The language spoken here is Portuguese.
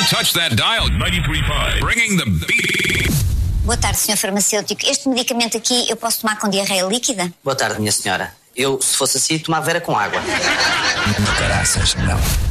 touch that dial. 93.5. Bringing the beat. Boa tarde, Sr. Farmacêutico. Este medicamento aqui eu posso tomar com diarreia líquida? Boa tarde, minha senhora. Eu, se fosse assim, tomava era com água. Caraças, não.